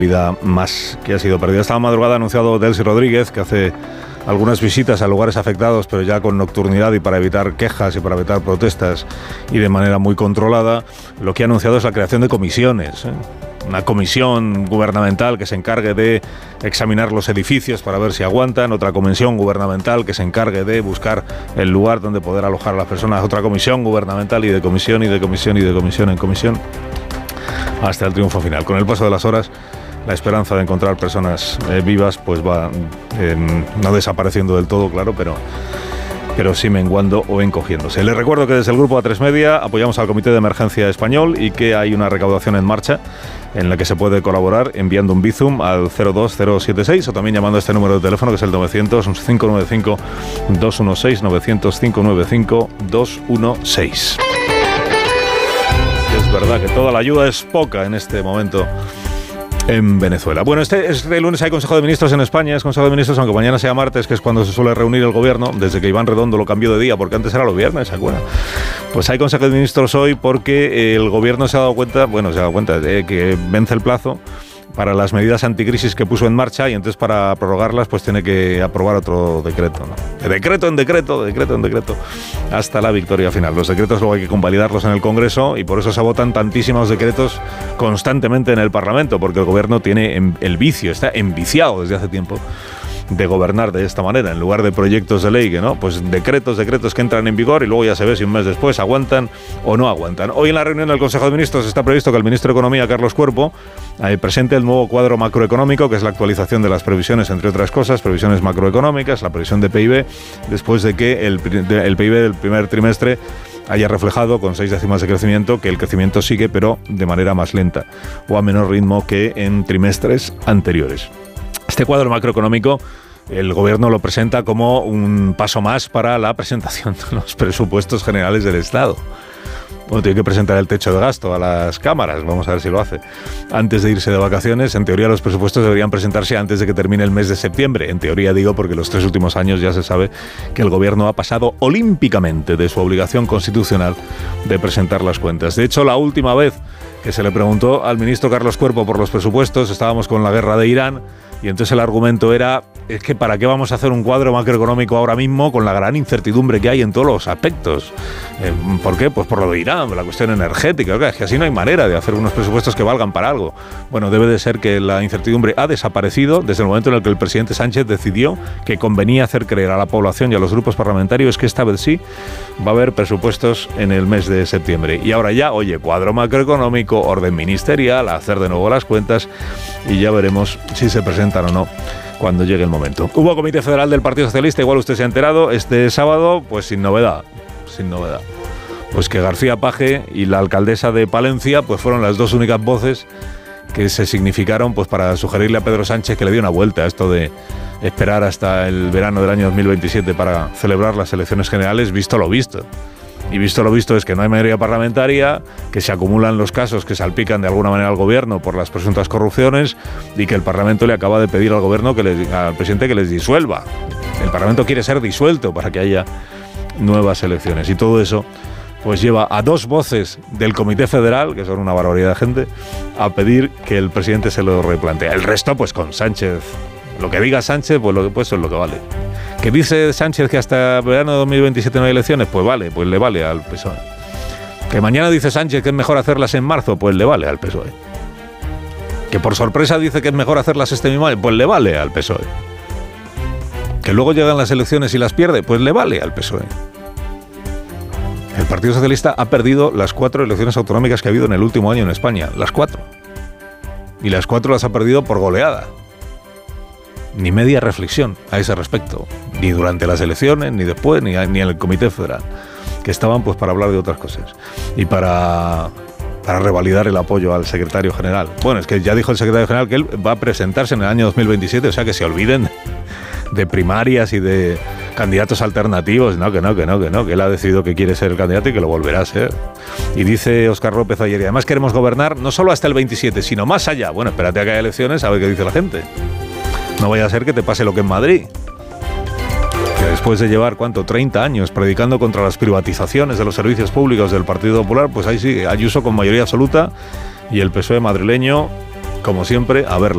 vida más que ha sido perdida. Esta madrugada ha anunciado Delcy Rodríguez que hace algunas visitas a lugares afectados, pero ya con nocturnidad y para evitar quejas y para evitar protestas y de manera muy controlada. Lo que ha anunciado es la creación de comisiones, una comisión gubernamental que se encargue de examinar los edificios para ver si aguantan, otra comisión gubernamental que se encargue de buscar el lugar donde poder alojar a las personas, otra comisión gubernamental y de comisión y de comisión y de comisión en comisión hasta el triunfo final. Con el paso de las horas, la esperanza de encontrar personas vivas pues va no desapareciendo del todo, claro, pero sí menguando o encogiéndose. Les recuerdo que desde el grupo A3 Media apoyamos al Comité de Emergencia Español y que hay una recaudación en marcha en la que se puede colaborar enviando un Bizum al 02076 o también llamando a este número de teléfono que es el 900-595-216, 900-595-216. Es verdad que toda la ayuda es poca en este momento en Venezuela. Bueno, este lunes hay Consejo de Ministros en España, es Consejo de Ministros, aunque mañana sea martes, que es cuando se suele reunir el gobierno, desde que Iván Redondo lo cambió de día, porque antes era los viernes, ¿se acuerdan? Pues hay Consejo de Ministros hoy porque el gobierno se ha dado cuenta de que vence el plazo para las medidas anticrisis que puso en marcha y entonces para prorrogarlas pues tiene que aprobar otro decreto, ¿no? De decreto en decreto, hasta la victoria final. Los decretos luego hay que convalidarlos en el Congreso y por eso se votan tantísimos decretos constantemente en el Parlamento, porque el gobierno tiene el vicio, está enviciado desde hace tiempo de gobernar de esta manera, en lugar de proyectos de ley, que no, pues decretos que entran en vigor y luego ya se ve si un mes después aguantan o no aguantan. Hoy en la reunión del Consejo de Ministros está previsto que el ministro de Economía, Carlos Cuerpo, presente el nuevo cuadro macroeconómico, que es la actualización de las previsiones, entre otras cosas, previsiones macroeconómicas, la previsión de PIB, después de que el PIB del primer trimestre haya reflejado con 6 décimas de crecimiento que el crecimiento sigue, pero de manera más lenta o a menor ritmo que en trimestres anteriores. Este cuadro macroeconómico el gobierno lo presenta como un paso más para la presentación de los presupuestos generales del Estado. Bueno, tiene que presentar el techo de gasto a las cámaras, vamos a ver si lo hace. Antes de irse de vacaciones, en teoría los presupuestos deberían presentarse antes de que termine el mes de septiembre. En teoría digo porque los 3 últimos años ya se sabe que el gobierno ha pasado olímpicamente de su obligación constitucional de presentar las cuentas. De hecho, la última vez que se le preguntó al ministro Carlos Cuerpo por los presupuestos, estábamos con la guerra de Irán, y entonces el argumento era, es que ¿para qué vamos a hacer un cuadro macroeconómico ahora mismo con la gran incertidumbre que hay en todos los aspectos? ¿Por qué? Pues por lo de Irán, la cuestión energética, es que así no hay manera de hacer unos presupuestos que valgan para algo. Bueno, debe de ser que la incertidumbre ha desaparecido desde el momento en el que el presidente Sánchez decidió que convenía hacer creer a la población y a los grupos parlamentarios que esta vez sí va a haber presupuestos en el mes de septiembre. Y ahora ya, oye, cuadro macroeconómico, orden ministerial, hacer de nuevo las cuentas y ya veremos si se presentan o no cuando llegue el momento. Hubo Comité Federal del Partido Socialista, igual usted se ha enterado, este sábado, pues sin novedad. Pues que García Paje y la alcaldesa de Palencia pues fueron las 2 únicas voces que se significaron pues para sugerirle a Pedro Sánchez que le dio una vuelta a esto de esperar hasta el verano del año 2027 para celebrar las elecciones generales, visto lo visto. Y visto lo visto es que no hay mayoría parlamentaria, que se acumulan los casos que salpican de alguna manera al gobierno por las presuntas corrupciones y que el Parlamento le acaba de pedir al gobierno, al presidente, que les disuelva. El Parlamento quiere ser disuelto para que haya nuevas elecciones. Y todo eso pues lleva a 2 voces del Comité Federal, que son una barbaridad de gente, a pedir que el presidente se lo replantee. El resto pues con Sánchez. Lo que diga Sánchez, pues eso es lo que vale. ¿Que dice Sánchez que hasta verano de 2027 no hay elecciones? Pues vale, pues le vale al PSOE. ¿Que mañana dice Sánchez que es mejor hacerlas en marzo? Pues le vale al PSOE. ¿Que por sorpresa dice que es mejor hacerlas este mismo año? Pues le vale al PSOE. ¿Que luego llegan las elecciones y las pierde? Pues le vale al PSOE. El Partido Socialista ha perdido las 4 elecciones autonómicas que ha habido en el último año en España. Las 4. Y las 4 las ha perdido por goleada. Ni media reflexión a ese respecto, ni durante las elecciones, ni después, ni en el Comité Federal, que estaban pues para hablar de otras cosas y para revalidar el apoyo al secretario general. Bueno, es que ya dijo el secretario general que él va a presentarse en el año 2027, o sea que se olviden de primarias y de candidatos alternativos. Que él ha decidido que quiere ser el candidato y que lo volverá a ser. Y dice Óscar López ayer, y además queremos gobernar no solo hasta el 27, sino más allá. Bueno, espérate a que haya elecciones a ver qué dice la gente. No vaya a ser que te pase lo que en Madrid, que después de llevar, 30 años predicando contra las privatizaciones de los servicios públicos del Partido Popular, pues ahí sigue Ayuso con mayoría absoluta y el PSOE madrileño, como siempre, a verla.